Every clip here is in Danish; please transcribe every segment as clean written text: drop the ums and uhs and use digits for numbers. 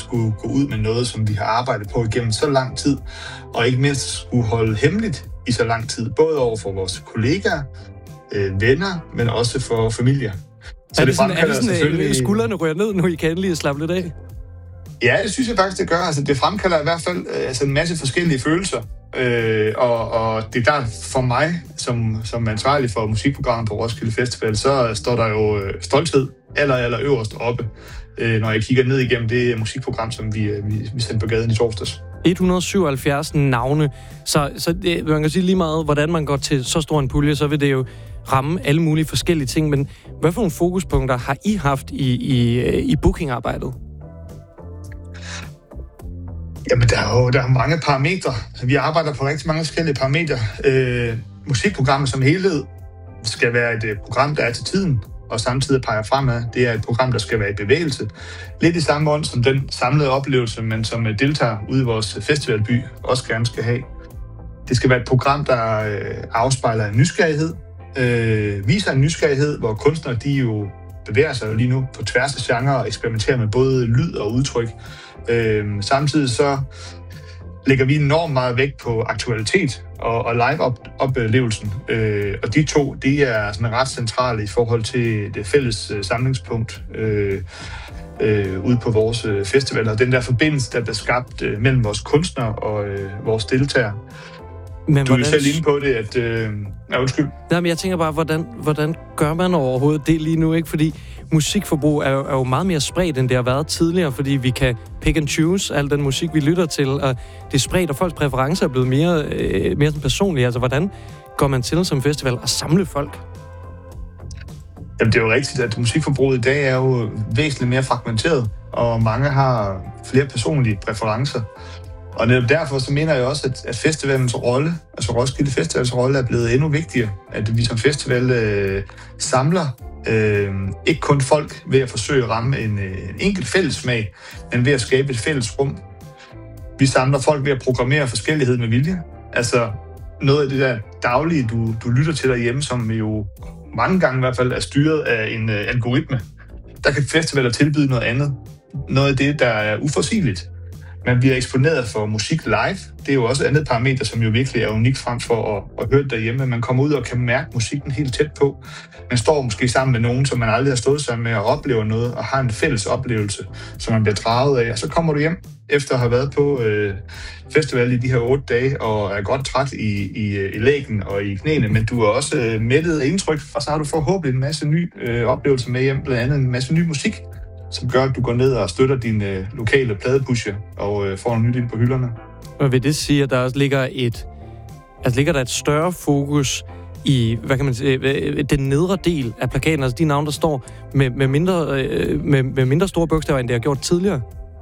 skulle gå ud med noget, som vi har arbejdet på igennem så lang tid, og ikke mindst skulle holde hemmeligt i så lang tid, både over for vores kollegaer, venner, men også for familier. Så er det sådan, skuldrene rører ned nu, I kan endelig slappe lidt af? Ja, det synes jeg faktisk, det gør. Altså, det fremkalder i hvert fald en masse forskellige følelser. Og det er klart, for mig, som ansvarlig for musikprogrammet på Roskilde Festival, så står der jo stolthed aller øverst oppe, når jeg kigger ned igennem det musikprogram, som vi sendte på gaden i torsdags. 177 navne. Så det, man kan sige lige meget, hvordan man går til så stor en pulje, så vil det jo ramme alle mulige forskellige ting. Men hvad for nogle fokuspunkter har I haft i bookingarbejdet? Jamen, der er mange parametre. Vi arbejder på rigtig mange forskellige parametre. Musikprogrammet som helhed skal være et program, der er til tiden, og samtidig peger fremad. Det er et program, der skal være i bevægelse. Lidt i samme ånd som den samlede oplevelse, men som deltager ude i vores festivalby også gerne skal have. Det skal være et program, der afspejler en nysgerrighed, viser en nysgerrighed, hvor kunstnere de jo bevæger sig lige nu på tværs af genre og eksperimenterer med både lyd og udtryk. Samtidig så lægger vi enormt meget vægt på aktualitet og live-oplevelsen. Og de to, de er sådan ret centrale i forhold til det fælles samlingspunkt ude på vores festivaler. Den der forbindelse, der bliver skabt mellem vores kunstnere og vores deltagere. Men du er jo selv inde på det, at... undskyld. Jamen, jeg tænker bare, hvordan gør man overhovedet det lige nu, ikke? Fordi musikforbrug er jo meget mere spredt, end det har været tidligere, fordi vi kan pick and choose al den musik, vi lytter til, og det er spredt, og folks præferencer er blevet mere personlige. Altså, hvordan går man til som festival at samle folk? Jamen, det er jo rigtigt, at musikforbruget i dag er jo væsentligt mere fragmenteret, og mange har flere personlige præferencer. Og netop derfor så mener jeg også, at festivalens rolle, altså Roskilde Festivals rolle, er blevet endnu vigtigere. At vi som festival samler ikke kun folk ved at forsøge at ramme en enkelt fællessmag, men ved at skabe et fælles rum. Vi samler folk ved at programmere forskellighed med vilje. Altså noget af det der daglige, du lytter til derhjemme, som jo mange gange i hvert fald er styret af en algoritme. Der kan festivaler tilbyde noget andet. Noget af det, der er uforudsigeligt. Man bliver eksponeret for musik live. Det er jo også et andet parameter, som jo virkelig er unikt frem for at høre det derhjemme. Man kommer ud og kan mærke musikken helt tæt på. Man står måske sammen med nogen, som man aldrig har stået sammen med, og oplever noget, og har en fælles oplevelse, som man bliver draget af. Og så kommer du hjem, efter at have været på festival i de her 8 dage, og er godt træt i lægen og i knæene, men du er også mættet af indtryk, og så har du forhåbentlig en masse ny oplevelser med hjem, blandt andet en masse ny musik, som gør, at du går ned og støtter din lokale pladepusher og får noget nyt ind på hylderne. Og vil det sige, at der også ligger der et større fokus i, hvad kan man sige, den nedre del af plakaten, altså de navne, der står med mindre store bogstaver, end det har gjort tidligere?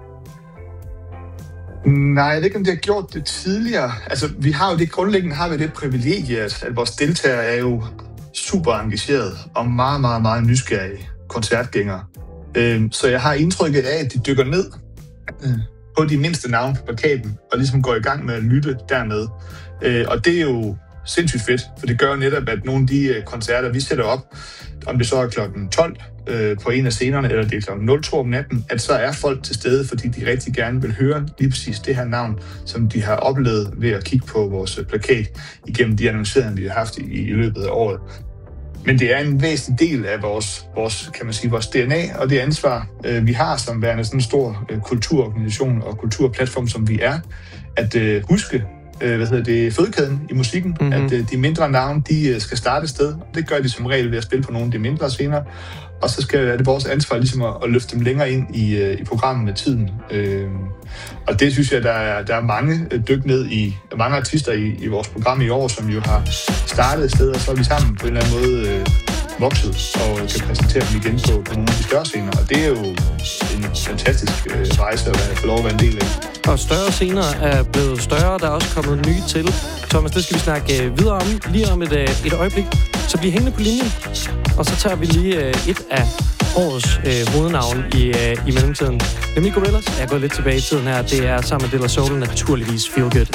Nej, jeg ved ikke, om det har gjort det tidligere. Altså, vi har jo det privilegie, at vores deltagere er jo super engagerede og meget, meget, meget nysgerrige koncertgængere. Så jeg har indtrykket af, at de dykker ned på de mindste navne på plakaten, og ligesom går i gang med at lytte dernede. Og det er jo sindssygt fedt, for det gør netop, at nogle af de koncerter, vi sætter op, om det så er klokken 12 på en af scenerne, eller det er klokken 02 om natten, at så er folk til stede, fordi de rigtig gerne vil høre lige præcis det her navn, som de har oplevet ved at kigge på vores plakat igennem de annonceringer, vi har haft i løbet af året. Men det er en væsentlig del af vores, kan man sige, vores DNA og det ansvar, vi har som værende sådan en stor kulturorganisation og kulturplatform, som vi er, at huske fødekæden i musikken, at de mindre navne, de skal starte et sted. Det gør de som regel ved at spille på nogle af de mindre scener, og så er det vores ansvar ligesom at løfte dem længere ind i programmet med tiden. Og det synes jeg, der er mange dyk ned i, mange artister i vores program i år, som jo har startet et sted, og så er vi sammen på en eller anden måde vokset og kan præsentere dem igen på nogle af de større scener. Og det er jo en fantastisk rejse at få lov at være en del af. Og større scener er blevet større, der er også kommet nye til. Thomas, det skal vi snakke videre om lige om et øjeblik. Så bliv hængende på linjen, og så tager vi lige et af årets hovednavn i mellemtiden. Nemlig Gorillaz. Jeg er gået lidt tilbage i tiden her. Det er sammen med De La Soul naturligvis Feel Good.